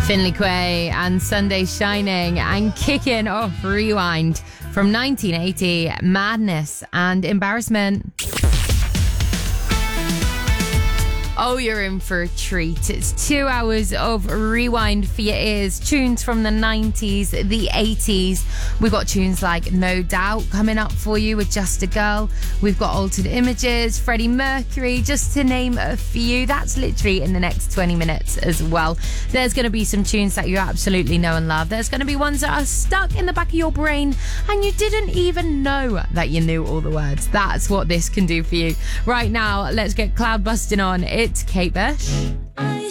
Finley Quay and Sunday Shining, and kicking off Rewind from 1980, Madness and Embarrassment. Oh, you're in for a treat. It's 2 hours of rewind for your ears. Tunes from the 90s, the 80s. We've got tunes like No Doubt coming up for you with Just a Girl. We've got Altered Images, Freddie Mercury, just to name a few. That's literally in the next 20 minutes as well. There's going to be some tunes that you absolutely know and love. There's going to be ones that are stuck in the back of your brain and you didn't even know that you knew all the words. That's what this can do for you. Right now, let's get cloud busting on. It's Kate Bush. I